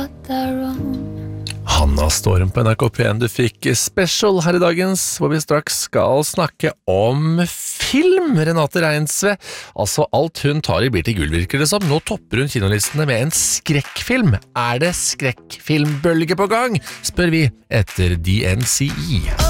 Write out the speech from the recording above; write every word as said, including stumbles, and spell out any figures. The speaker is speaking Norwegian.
Hanna Storm på N R K P en. Du fikk special her i dagens, hvor vi straks skal snakke om film. Renate Reinsve, altså alt hun tar i blir til gull, virker det som. Nå topper hun kinolistene med en skrekkfilm. Er det skrekkfilmbølge på gang? Spør vi etter D N C E.